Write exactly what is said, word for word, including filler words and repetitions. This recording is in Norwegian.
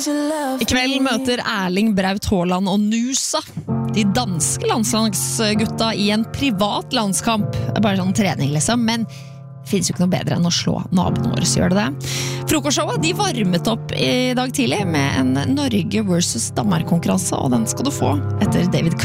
I kveld møter Erling Braut Haaland og Nusa, de danske landslagsgutta, i en privat landskamp. Bare sånn trening liksom, men det finnes jo ikke noe bedre enn å slå naboen våre, så gjør det det. Frokostshowet, de varmet opp i dag tidlig med en Norge versus Danmark-konkurranse, og den skal du få etter David